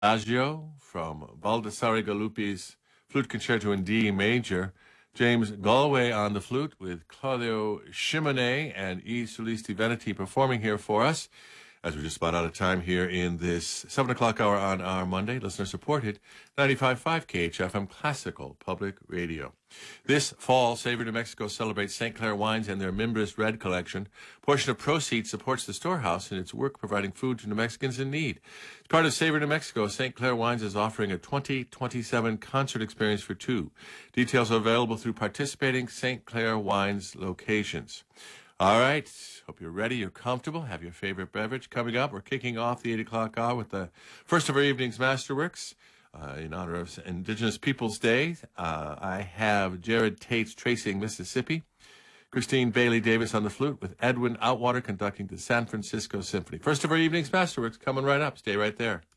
Adagio from Baldassare Galuppi's Flute Concerto in D major. James Galway on the flute with Claudio Simonet and E. Solisti Veneti performing here for us. As we're just about out of time here in this 7 o'clock hour on our Monday, listener-supported 95.5 KHFM Classical Public Radio. This fall, Savor New Mexico celebrates St. Clair Wines and their Mimbres Red collection. A portion of proceeds supports the storehouse in its work providing food to New Mexicans in need. As part of Savor New Mexico, St. Clair Wines is offering a 2027 concert experience for two. Details are available through participating St. Clair Wines locations. All right. Hope you're ready, you're comfortable, have your favorite beverage. Coming up, we're kicking off the 8 o'clock hour with the first of our evening's Masterworks in honor of Indigenous Peoples Day. I have Jared Tate's Tracing Mississippi, Christine Bailey Davis on the flute with Edwin Outwater conducting the San Francisco Symphony. First of our evening's Masterworks coming right up. Stay right there.